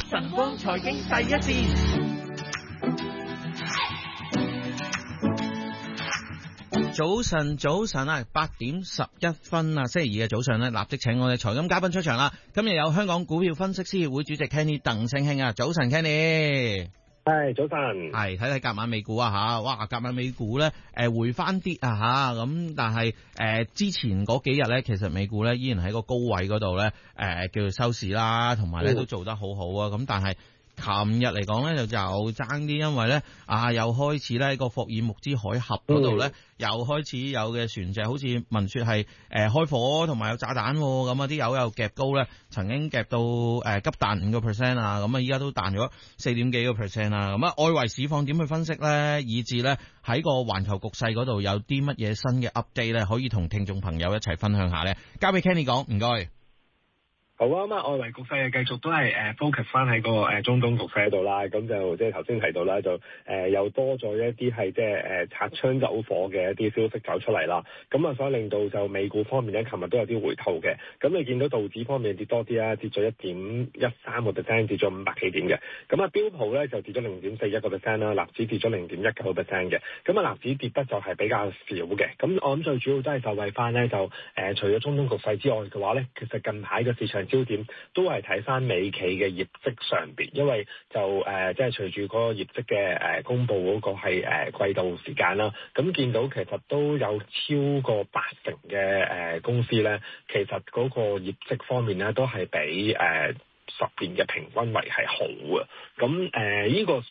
晨光財經第一線。早晨啊，8:11啊，星期二嘅早上咧，立即請我哋財金嘉賓出場啦。今日有香港股票分析師協會主席 Kenny 鄧聲興啊，早晨 Kenny。 係早晨， 係睇睇隔晚美股啊吓，哇隔晚美股咧回翻啲啊吓，咁但係之前嗰幾日咧，其實美股咧依然喺個高位嗰度咧叫做收市啦，同埋咧都做得好好啊，咁但係琴日嚟講咧就爭啲，因為咧又開始咧個霍爾木茲海峽嗰度咧又開始有嘅船隻好似聞說係開火同埋有炸彈咁啊，啲油又夾高咧，曾經夾到急彈5%啊，咁啊依家都彈咗4.幾個%啊，咁啊外圍市況點去分析咧，以至咧喺個環球局勢嗰度有啲乜嘢新嘅 update 咧，可以同聽眾朋友一齊分享下咧，交俾 Kenny 講，唔該。 好啊，咁外圍局勢繼續都係focus 翻喺個中東局勢度啦，咁就即係頭先提到啦，就又多咗一啲係即係擦槍走火嘅一啲消息走出嚟啦，咁啊所以令到就美股方面咧，琴日都有啲回吐嘅，咁你見到道指方面跌多啲啦，跌咗1.13%，跌咗500幾點嘅，咁啊標普咧就跌咗0.41%啦，納指跌咗0.19%嘅，咁啊納指跌得就係比較少嘅，咁我諗最主要都係受惠翻咧就除咗中東局勢之外嘅話咧，其實近排嘅市場焦點都係睇翻美企嘅業績上邊，因為就即係隨住嗰個業績嘅公佈嗰個係季度時間啦，咁見到其實都有超過80%嘅公司咧，其實嗰個業績方面咧都係比10年嘅平均為係好嘅，咁呢個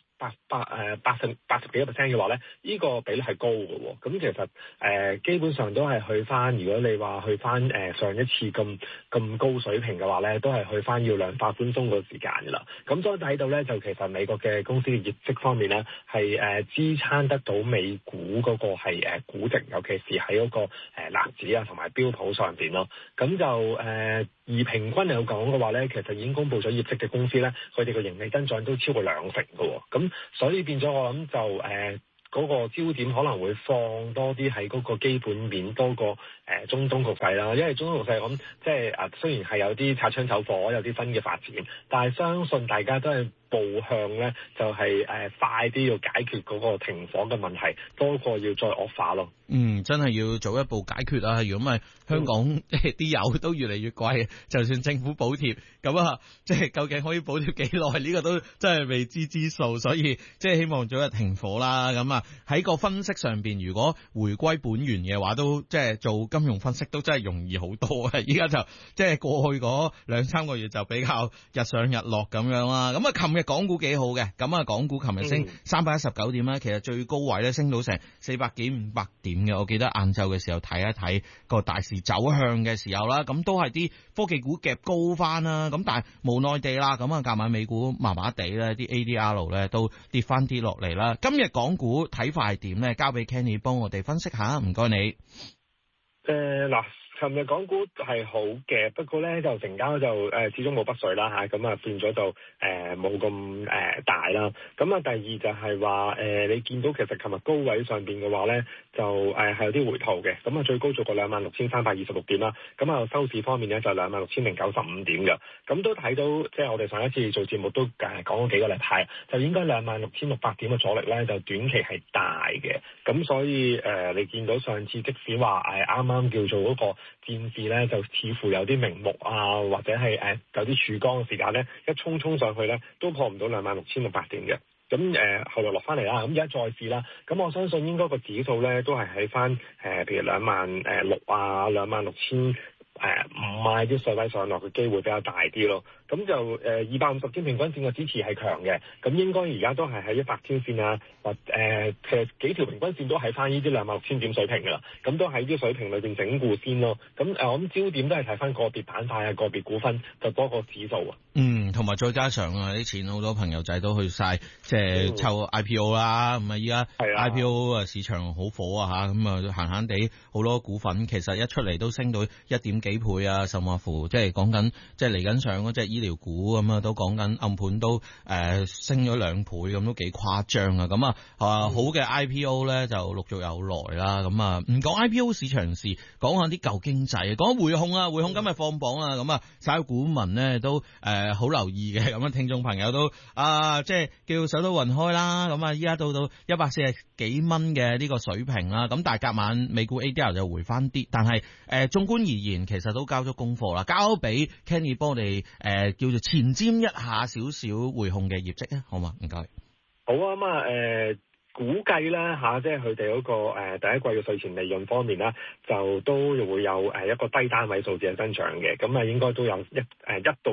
80幾個 percent 嘅話咧，呢個比率係高嘅喎。咁其實基本上都係去翻，如果你話去翻上一次咁高水平嘅話咧，都係去翻要量化寬鬆個時間㗎啦。咁所以睇到咧，就其實美國嘅公司嘅業績方面咧，係支撐得到美股嗰個係估值，尤其是喺嗰個納指啊同埋標普上邊咯。咁就而平均嚟講嘅話咧，其實已經公布咗業績嘅公司咧，佢哋嘅盈利增長都超過2成嘅喎。咁所以變咗我諗就嗰個焦點可能會放多啲喺嗰個基本面多過中東局勢啦，因為中東局勢咁即係雖然係有啲擦槍走火，有啲新嘅發展，但係相信大家都係步向咧，就係快啲要解決嗰個停火嘅問題，多過要再惡化咯。 真係要早一步解決啊！如果唔係香港啲油都越嚟越貴，就算政府補貼咁啊，即係究竟可以補貼幾耐？呢個都真係未知之數，所以即係希望早日停火啦。咁啊喺個分析上邊，如果回歸本源嘅話，都即係做金融分析都真係容易好多啊！依家就即係過去嗰2-3個月就比較日上日落咁樣啦。咁啊，琴日港股幾好嘅，咁啊港股琴日升319點啦，其實最高位咧升到成400幾500點。我記得晏晝嘅時候睇一睇個大市走向嘅時候啦，咁都係啲科技股夾高翻啦，咁但係無奈地啦，咁啊夾埋美股麻麻地咧，啲 ADR 咧都跌翻啲落嚟啦。今日港股睇法係點咧？交俾 Kenny 幫我哋分析下，唔該你。 嗱。琴日港股係好嘅，不過咧就成交就始終冇北水啦嚇，咁啊變咗就冇咁大啦。咁啊第二就係話你見到其實琴日高位上邊嘅話咧，就係有啲回吐嘅。咁啊最高做過26,326點啦，咁啊收市方面咧就26,095點嘅。咁都睇到即係我哋上一次做節目都講咗幾個禮拜，就應該26,600點嘅阻力咧就短期係大嘅。咁所以你見到上次即使話啱啱叫做嗰個戰事咧，就似乎有啲明目啊，或者係有啲曙光嘅時間咧，一衝上去咧，都破唔到26,600點嘅。咁後來落翻嚟啦，咁而家再試啦。咁我相信應該個指數咧都係喺翻譬如26,600啊、26,500啲水位上落嘅機會比較大啲咯。咁就250天平均線嘅支持係強嘅，咁應該而家都係喺100天線啊，或其實幾條平均線都喺翻呢啲26,000點水平㗎啦，咁都喺啲水平裏邊整固先咯。咁我諗焦點都係睇翻個別板塊啊、個別股份，就多個指數啊。 同埋再加上啲錢好多朋友仔都去晒，即係抽 IPO 啦。咁啊依家 IPO 市場好火啊嚇，咁啊閒閒地好多股份其實一出嚟都升到1點幾幾倍啊，甚至乎即係講緊即係嚟緊上嗰隻醫療股咁啊，都講緊暗盤都升咗2倍咁，都幾誇張啊！咁好嘅 IPO 咧就陸續有來啦。咁唔講 IPO 市場事，講下啲舊經濟，講匯控啊，匯控今日放榜啊，咁稍有股民咧都好留意嘅，咁聽眾朋友都即係叫手都暈開啦。咁依家到140幾蚊嘅呢個水平啦，咁但係隔晚美股 ADR 就回翻啲，但係縱觀而言，其實都交咗功課啦，交俾 Kenny 幫我哋叫做前瞻一下少少匯控嘅業績啊，好嘛？唔該。 好啊，估計咧即係佢哋嗰個第一季嘅稅前利潤方面咧，就都會有一個低單位數字嘅增長嘅，咁應該都有1到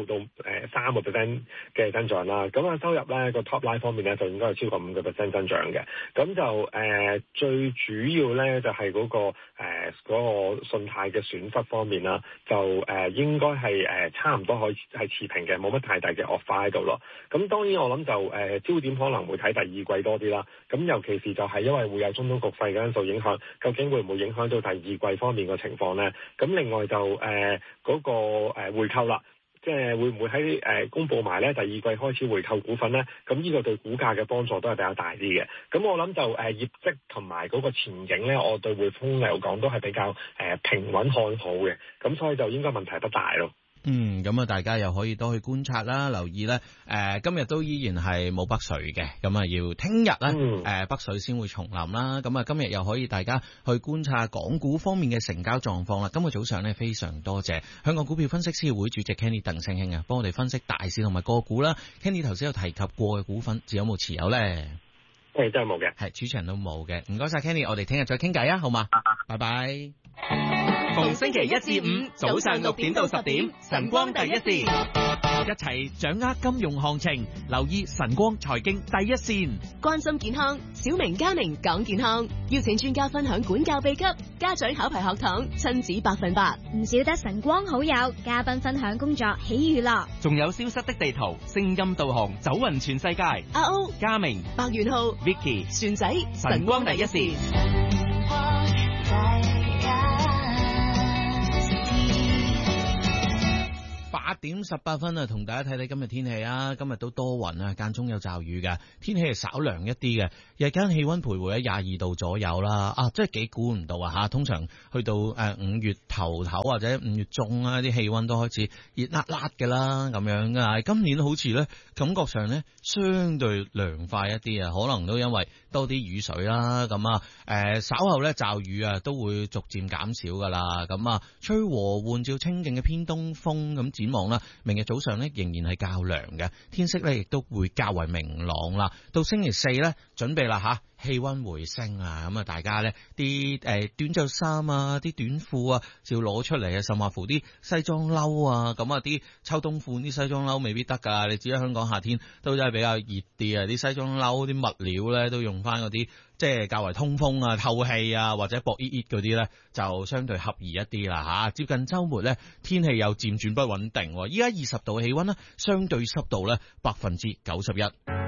3% 嘅增長啦。咁收入咧個 top line 方面咧就應該係超過5% 增長嘅。咁就最主要咧就係嗰個信貸嘅損失方面啦，就應該係差唔多可以係持平嘅，冇乜太大嘅惡化喺度咯。咁當然我諗就焦點可能會睇第二季多啲啦。咁尤其是就係因為會有中東局勢嘅因素影響，究竟會唔會影響到第二季方面嘅情況咧？咁另外就嗰個回購啦，即係會唔會喺公佈埋咧第二季開始回購股份咧？咁呢個對股價嘅幫助都係比較大啲嘅。咁我諗就業績同埋嗰個前景咧，我對匯豐嚟講都係比較平穩看好嘅。咁所以就應該問題不大咯。 咁大家又可以多去觀察啦，留意咧。今日都依然係冇北水嘅，咁要聽日咧，北水先會重臨啦。咁今日又可以大家去觀察港股方面嘅成交狀況啦。今個早上咧，非常多謝香港股票分析師會主席 Kenny 鄧聲興啊，幫我哋分析大市同埋個股啦。Kenny 頭先有提及過嘅股份，有冇持有咧？ 真係冇嘅， 係主持人都冇嘅。唔該晒 Kenny，我哋聽日再傾偈啊，好嘛？拜拜。 逢星期1至5早上6點到10點，晨光第一線， 一齊掌握金融行情，留意晨光財經第一線， 關心健康。小明嘉明講健康，邀請專家分享管教秘笈，家長考牌學堂，親子100%。 唔少得晨光好友，嘉賓分享工作喜娛樂， 仲有消失的地圖，聲音導航走勻全世界。 阿歐、 嘉明、 白元浩、 Vicky、 船仔， 晨光第一線。 8點18分啊，同大家睇睇今日天氣啊。今日都多雲啊，間中有驟雨嘅，天氣係稍涼一啲嘅，日間氣溫徘徊喺22度左右啦。真係幾估唔到啊吓！通常去到5月頭或者5月中啊，啲氣溫都開始熱辣辣嘅啦，咁樣啊。今年好似咧感覺上咧相對涼快一啲啊，可能都因為多啲雨水啦。咁稍後咧驟雨啊都會逐漸減少噶啦。咁吹和緩至清勁嘅偏東風，咁展望啦，明日早上咧仍然係較涼嘅，天色咧亦都會較為明朗啦。到星期4咧，準備啦吓，氣溫回升啊，咁大家咧啲短袖衫啊，啲短褲啊，就要攞出嚟啊，甚至乎啲西裝褸啊，咁啲秋冬款啲西裝褸未必得噶。你知啦，香港夏天都真係比較熱啲啊，啲西裝褸啲物料咧都用翻嗰啲即係較為通風啊、透氣啊或者薄熱嗰啲咧，就相對合宜一啲啦吓。接近週末咧，天氣又漸轉不穩定，依家20度氣溫啦，相對濕度咧91%。